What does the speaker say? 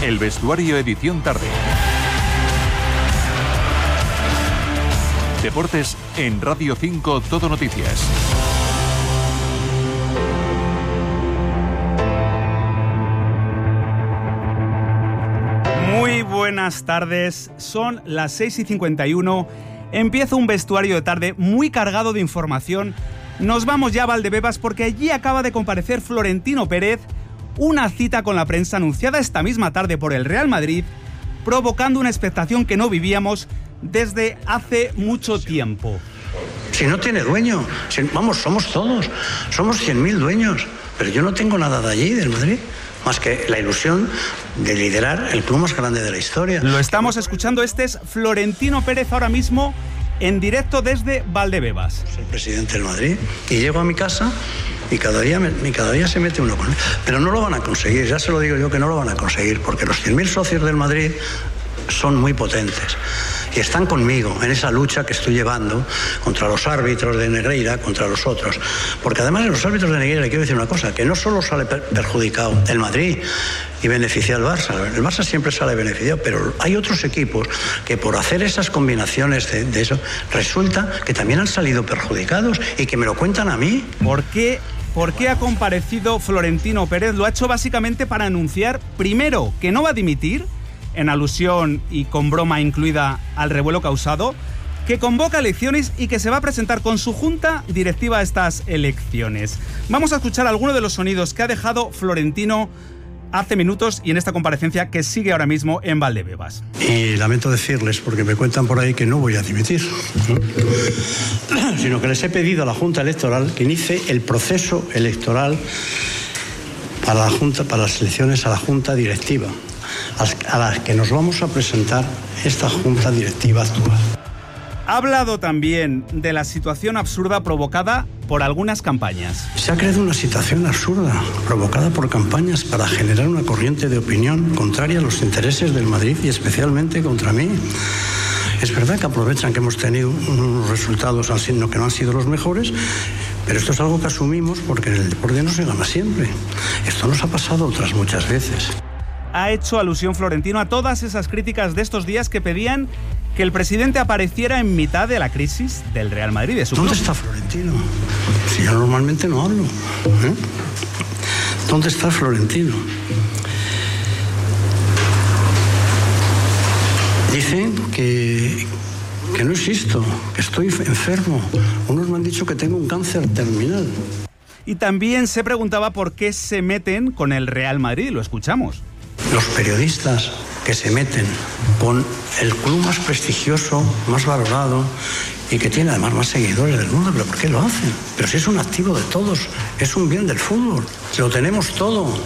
El vestuario edición tarde. Deportes en Radio 5 Todo Noticias. Muy buenas tardes, son las 6:51. Empieza un vestuario de tarde muy cargado de información. Nos vamos ya a Valdebebas porque allí acaba de comparecer Florentino Pérez, una cita con la prensa anunciada esta misma tarde por el Real Madrid, provocando una expectación que no vivíamos desde hace mucho tiempo. Si no tiene dueño, vamos, somos todos, somos 100.000 dueños, pero yo no tengo nada de allí, del Madrid, más que la ilusión de liderar el club más grande de la historia. Lo estamos escuchando, este es Florentino Pérez ahora mismo en directo desde Valdebebas. Soy presidente del Madrid y llego a mi casa y cada día se mete uno con él. Pero no lo van a conseguir, ya se lo digo yo que no lo van a conseguir, porque los 100.000 socios del Madrid son muy potentes y están conmigo en esa lucha que estoy llevando contra los árbitros de Negreira, contra los otros. Porque además de los árbitros de Negreira, le quiero decir una cosa, que no solo sale perjudicado el Madrid y beneficia al Barça. El Barça siempre sale beneficiado, pero hay otros equipos que por hacer esas combinaciones de eso, resulta que también han salido perjudicados y que me lo cuentan a mí. ¿Por qué ha comparecido Florentino Pérez? Lo ha hecho básicamente para anunciar, primero, que no va a dimitir, en alusión y con broma incluida al revuelo causado, que convoca elecciones y que se va a presentar con su junta directiva a estas elecciones. Vamos a escuchar algunos de los sonidos que ha dejado Florentino hace minutos y en esta comparecencia que sigue ahora mismo en Valdebebas. Y lamento decirles, porque me cuentan por ahí que no voy a dimitir, sino que les he pedido a la Junta Electoral que inicie el proceso electoral para las elecciones a la Junta Directiva, a las que nos vamos a presentar esta Junta Directiva actual. Ha hablado también de la situación absurda provocada por algunas campañas. Se ha creado una situación absurda provocada por campañas para generar una corriente de opinión contraria a los intereses del Madrid y especialmente contra mí. Es verdad que aprovechan que hemos tenido unos resultados que no han sido los mejores, pero esto es algo que asumimos porque en el deporte no se gana siempre. Esto nos ha pasado otras muchas veces. Ha hecho alusión Florentino a todas esas críticas de estos días que pedían que el presidente apareciera en mitad de la crisis del Real Madrid. De su ¿Dónde club. está Florentino? Si yo normalmente no hablo. ¿Dónde está Florentino? Dicen que no existo, que estoy enfermo. Unos me han dicho que tengo un cáncer terminal. Y también se preguntaba por qué se meten con el Real Madrid. Lo escuchamos. Los periodistas que se meten con el club más prestigioso, más valorado y que tiene además más seguidores del mundo, ¿pero por qué lo hacen? Pero si es un activo de todos, es un bien del fútbol, lo tenemos todo.